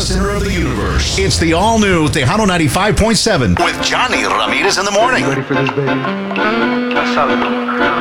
center of the universe. It's the all-new Tejano 95.7 with Johnny Ramirez in the morning. You ready for this, baby?